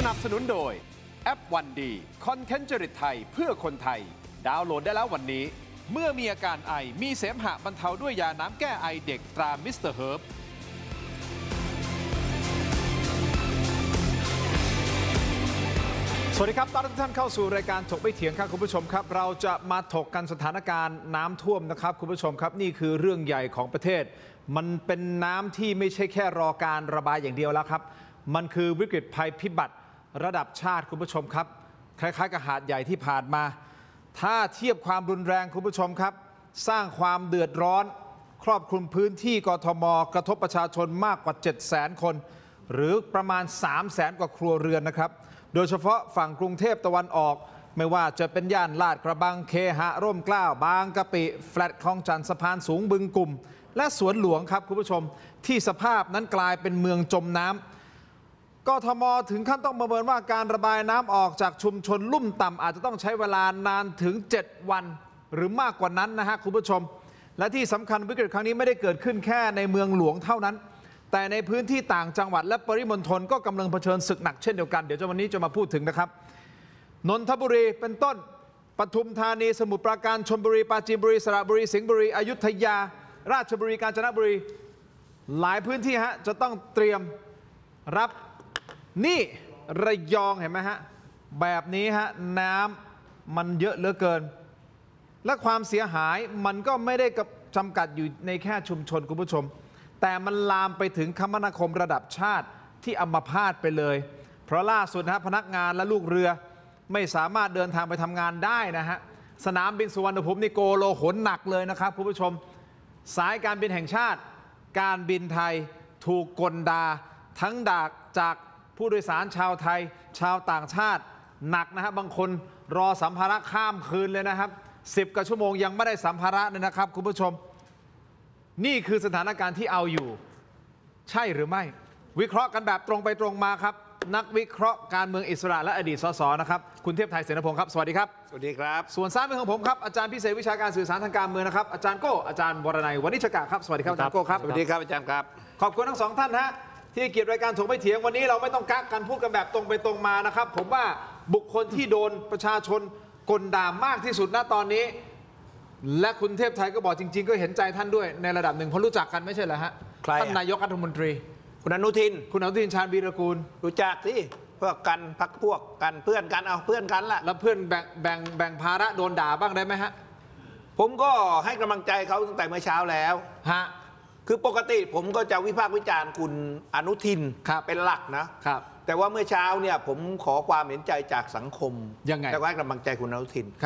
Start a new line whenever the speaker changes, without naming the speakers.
นับสนุนโดยแอปวันดีคอนเทนต์จริตไทยเพื่อคนไทยดาวน์โหลดได้แล้ววันนี้เมื่อมีอาการไอมีเสมหะบรรเทาด้วยยาน้ำแก้ไอเด็กตรามิสเตอร์เฮิร์บสวัสดีครับต้อนรับทุกท่านเข้าสู่รายการถกไม่เถียงครับคุณผู้ชมครับเราจะมาถกกันสถานการณ์น้ำท่วมนะครับคุณผู้ชมครับนี่คือเรื่องใหญ่ของประเทศมันเป็นน้ำที่ไม่ใช่แค่รอการระบายอย่างเดียวแล้วครับมันคือวิกฤตภัยพิบัติระดับชาติคุณผู้ชมครับคล้ายๆกับหาดใหญ่ที่ผ่านมาถ้าเทียบความรุนแรงคุณผู้ชมครับสร้างความเดือดร้อนครอบคลุมพื้นที่กทมกระทบประชาชนมากกว่า 700,000 คนหรือประมาณ 300,000 กว่าครัวเรือนนะครับโดยเฉพาะฝั่งกรุงเทพตะวันออกไม่ว่าจะเป็นย่านลาดกระบังเคหะร่มเกล้าบางกะปิแฟลตคลองจันทน์สะพานสูงบึงกลุ่มและสวนหลวงครับคุณผู้ชมที่สภาพนั้นกลายเป็นเมืองจมน้ำกทมถึงขั้นต้องประเมินว่าการระบายน้ำออกจากชุมชนลุ่มต่ำอาจจะต้องใช้เวลานานถึง7 วันหรือมากกว่านั้นนะฮะคุณผู้ชมและที่สำคัญวิกฤตครั้งนี้ไม่ได้เกิดขึ้นแค่ในเมืองหลวงเท่านั้นแต่ในพื้นที่ต่างจังหวัดและปริมณฑลก็กำลังเผชิญศึกหนักเช่นเดียวกันเดี๋ยววันนี้จะมาพูดถึงนะครับนนทบุรีเป็นต้นปทุมธานีสมุทรปราการชลบุรีปราจีนบุรีสระบุรีสิงห์บุรีอยุธยาราชบุรีกาญจนบุรีหลายพื้นที่ฮะจะต้องเตรียมรับนี่ระยองเห็นไหมฮะแบบนี้ฮะน้ำมันเยอะเหลือเกินและความเสียหายมันก็ไม่ได้จำกัดอยู่ในแค่ชุมชนคุณผู้ชมแต่มันลามไปถึงคมนาคมระดับชาติที่อัมพาตไปเลยเพราะล่าสุดพนักงานและลูกเรือไม่สามารถเดินทางไปทำงานได้นะฮะสนามบินสุวรรณภูมินี่โกโลหนหนักเลยนะครับคุณผู้ชมสายการบินแห่งชาติการบินไทยถูกกลด่าทั้งด่าจากผู้โดยสารชาวไทยชาวต่างชาติหนักนะฮะบางคนรอสัมภาระข้ามคืนเลยนะครับ10 กว่าชั่วโมงยังไม่ได้สัมภาระเลยนะครับคุณผู้ชมนี่คือสถานการณ์ที่เอาอยู่ใช่หรือไม่วิเคราะห์กันแบบตรงไปตรงมาครับนักวิเคราะห์การเมืองอิสระและอดีตสสนะครับคุณเทพไทยเสนพงศ์ครับสวัสดีครับ
สวัสดีครับ
ส่วนซ้ายมือของผมครับอาจารย์พิเศษวิชาการสื่อสารทางการเมืองนะครับอาจารย์โก้อาจารย์วรนัยวณิชกะครับสวัสดีครับอาจารย์โก้ครับ
สวัสดีครับอาจารย์ครับ
ขอบคุณทั้งสองท่านฮะที่เกียรติรายการถกไม่เถียงวันนี้เราไม่ต้องกักกันพูดกันแบบตรงไปตรงมานะครับผมว่าบุคคลที่โดนประชาชนกลด่ามากที่สุดณตอนนี้และคุณเทพไทยก็บอกจริงๆก็เห็นใจท่านด้วยในระดับหนึ่งเพราะรู้จักกันไม่ใช่เหรอฮะท่านนายกรัฐมนตรี
คุณอนุทิน
ชาญวีรกูล
รู้จักสิพวกกันพักพวกกันเพื่อนกันเอาเพื่อนกันละ
แล้วเพื่อนแบ่งภาระโดนด่าบ้างได้ไหมฮะ
ผมก็ให้กำลังใจเขาตั้งแต่เมื่อเช้าแล้ว
ฮะ
คือปกติผมก็จะวิพากษ์วิจารณ์คุณอนุทินเป็นหลักนะครับแต่ว่าเมื่อเช้าเนี่ยผมขอความเห็นใจจากสังคม
ยังไง
แต่ว่าให้กำลังใจคุณอนุทิน